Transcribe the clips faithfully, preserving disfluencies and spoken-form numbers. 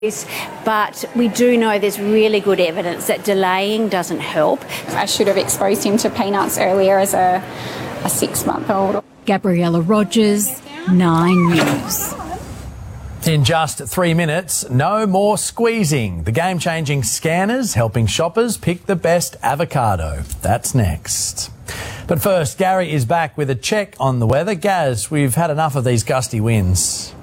But we do know there's really good evidence that delaying doesn't help. I should have exposed him to peanuts earlier as a, a six-month-old. Gabriella Rogers, Nine News. In just three minutes, no more squeezing. The game-changing scanners helping shoppers pick the best avocado. That's next. But first, Gary is back with a check on the weather. Gaz, we've had enough of these gusty winds.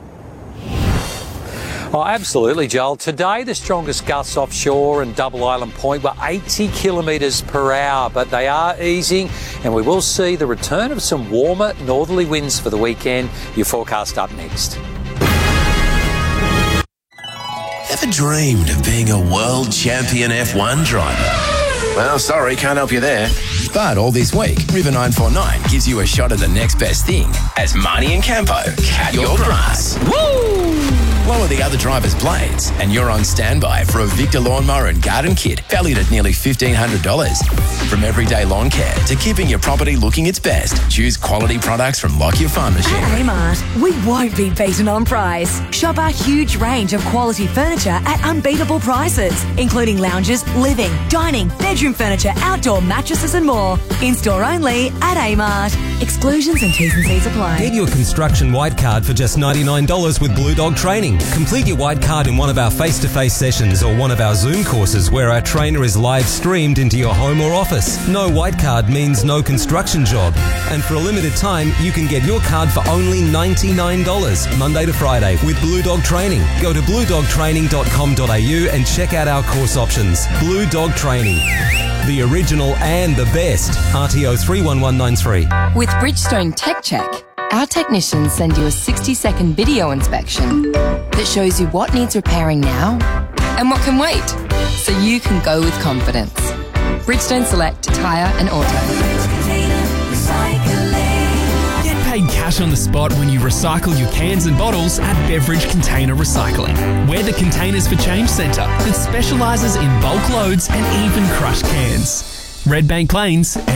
Oh, absolutely, Joel. Today, the strongest gusts offshore and Double Island Point were eighty kilometres per hour, but they are easing, and we will see the return of some warmer northerly winds for the weekend. Your forecast up next. Ever dreamed of being a world champion F one driver? Well, sorry, can't help you there. But all this week, River nine four nine gives you a shot at the next best thing as Marnie and Campo cut your grass. Woo! Lower the other driver's blades and you're on standby for a Victor Lawnmower and Garden Kit valued at nearly fifteen hundred dollars. From everyday lawn care to keeping your property looking its best, choose quality products from Lockyer Farm Machinery. At Amart, we won't be beaten on price. Shop our huge range of quality furniture at unbeatable prices, including lounges, living, dining, bedroom furniture, outdoor mattresses and more. In-store only at Amart. Exclusions and T's and C's apply. Get your construction white card for just ninety-nine dollars with Blue Dog Training. Complete your white card in one of our face-to-face sessions or one of our Zoom courses where our trainer is live streamed into your home or office. No white card means no construction job. And for a limited time, you can get your card for only ninety-nine dollars, Monday to Friday, with Blue Dog Training. Go to blue dog training dot com dot a u and check out our course options. Blue Dog Training. The original and the best. R T O three one one nine three. With Bridgestone Tech Check, our technicians send you a sixty-second video inspection that shows you what needs repairing now and what can wait, so you can go with confidence. Bridgestone Select Tyre and Auto. Get paid cash on the spot when you recycle your cans and bottles at Beverage Container Recycling. We're the Containers for Change Centre that specialises in bulk loads and even crushed cans. Red Bank Plains.